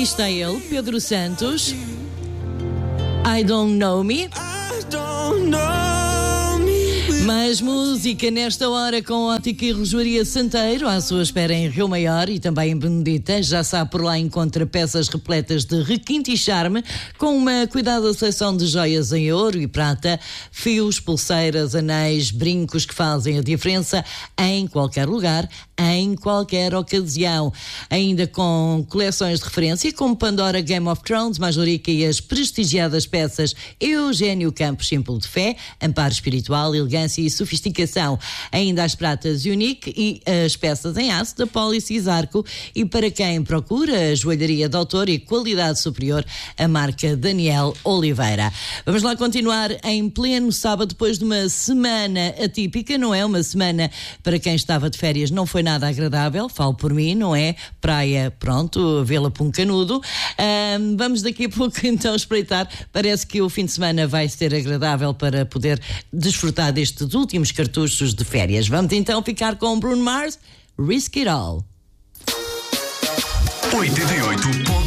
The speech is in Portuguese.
está ele, Pedro Santos. I Don't Know Me. Mais música nesta hora com Ótica e Relojoaria Santeiro, à sua espera em Rio Maior e também em Benedita. Já sabe, por lá encontra peças repletas de requinte e charme, com uma cuidada seleção de joias em ouro e prata, fios, pulseiras, anéis, brincos que fazem a diferença em qualquer lugar, em qualquer ocasião. Ainda com coleções de referência como Pandora, Game of Thrones, Majorica e as prestigiadas peças Eugênio Campos, símbolo de fé, amparo espiritual, elegância e sofisticação. Ainda as pratas Unique e as peças em aço da Policis Arco. E para quem procura a joalharia de autor e qualidade superior, a marca Daniel Oliveira. Vamos lá continuar em pleno sábado, depois de uma semana atípica, não é? Uma semana para quem estava de férias não foi nada agradável, falo por mim, não é? Praia, pronto, Vila Puncanudo. Vamos daqui a pouco então espreitar. Parece que o fim de semana vai ser agradável para poder desfrutar destes últimos cartuchos de férias. Vamos então ficar com Bruno Mars, Risk It All. 88.